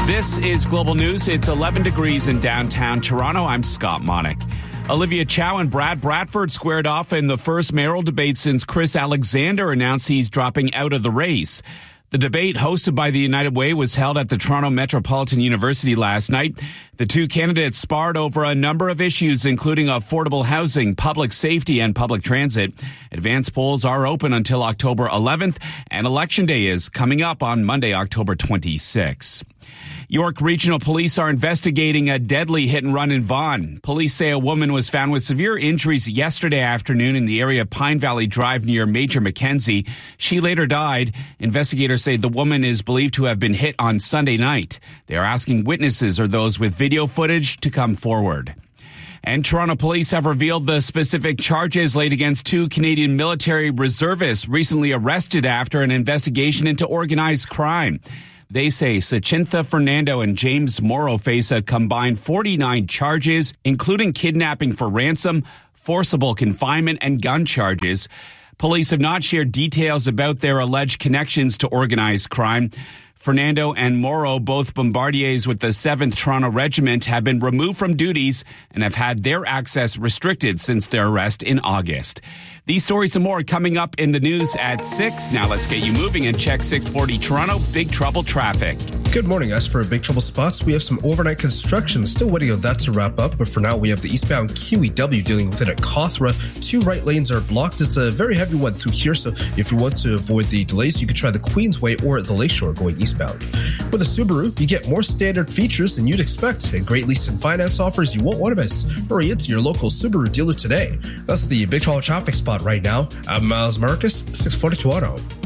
This is Global News. It's 11 degrees in downtown Toronto. I'm Scott Monick. Olivia Chow and Brad Bradford squared off in the first mayoral debate since Chris Alexander announced he's dropping out of the race. The debate, hosted by the United Way, was held at the Toronto Metropolitan University last night. The two candidates sparred over a number of issues, including affordable housing, public safety, and public transit. Advance polls are open until October 11th, and Election Day is coming up on Monday, October 26th. York Regional Police are investigating a deadly hit-and-run in Vaughan. Police say a woman was found with severe injuries yesterday afternoon in the area of Pine Valley Drive near Major Mackenzie. She later died. Investigators say the woman is believed to have been hit on Sunday night. They are asking witnesses or those with video footage to come forward. And Toronto police have revealed the specific charges laid against two Canadian military reservists recently arrested after an investigation into organized crime. They say Sachintha Fernando and James Morrow face a combined 49 charges, including kidnapping for ransom, forcible confinement, and gun charges. Police have not shared details about their alleged connections to organized crime. Fernando and Morrow, both bombardiers with the 7th Toronto Regiment, have been removed from duties and have had their access restricted since their arrest in August. These stories and more coming up in the news at 6. Now let's get you moving and check 640 Toronto Big Trouble traffic. Good morning. As for Big Trouble spots, we have some overnight construction. Still waiting on that to wrap up, but for now we have the eastbound QEW dealing with it at Cawthra. 2 right lanes are blocked. It's a very heavy one through here, so if you want to avoid the delays, you could try the Queensway or the Lakeshore going eastbound. With a Subaru, you get more standard features than you'd expect, and great lease and finance offers you won't want to miss. Hurry into your local Subaru dealer today. That's the Big Trouble traffic spot right now. I'm Miles Marcus, 640 Toronto.